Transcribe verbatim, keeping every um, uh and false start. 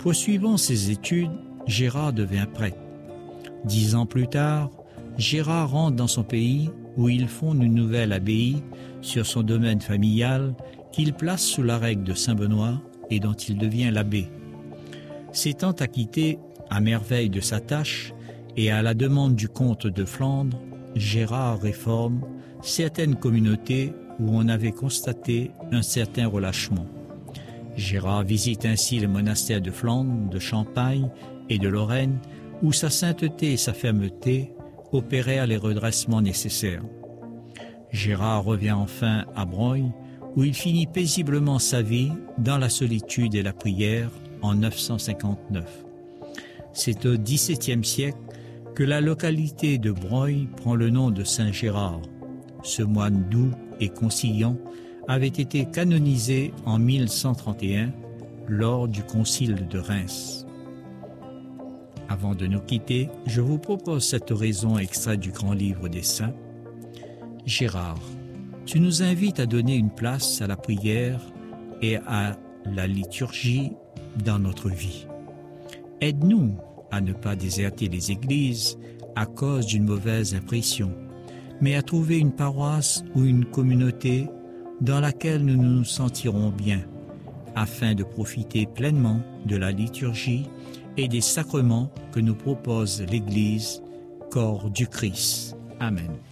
Poursuivant ses études, Gérard devint prêtre. Dix ans plus tard, Gérard rentre dans son pays où il fonde une nouvelle abbaye sur son domaine familial qu'il place sous la règle de Saint-Benoît et dont il devient l'abbé. S'étant acquitté à merveille de sa tâche et à la demande du comte de Flandre, Gérard réforme certaines communautés où on avait constaté un certain relâchement. Gérard visite ainsi les monastères de Flandre, de Champagne et de Lorraine, où sa sainteté et sa fermeté opérèrent les redressements nécessaires. Gérard revient enfin à Broglie, où il finit paisiblement sa vie dans la solitude et la prière en neuf cent cinquante-neuf. C'est au dix-septième siècle que la localité de Broglie prend le nom de Saint-Gérard. Ce moine doux et conciliant avait été canonisé en mille cent trente et un lors du concile de Reims. Avant de nous quitter, je vous propose cette oraison extraite du grand livre des saints. Gérard, tu nous invites à donner une place à la prière et à la liturgie dans notre vie. Aide-nous à ne pas déserter les églises à cause d'une mauvaise impression, mais à trouver une paroisse ou une communauté dans laquelle nous nous sentirons bien, afin de profiter pleinement de la liturgie et des sacrements que nous propose l'Église, corps du Christ. Amen.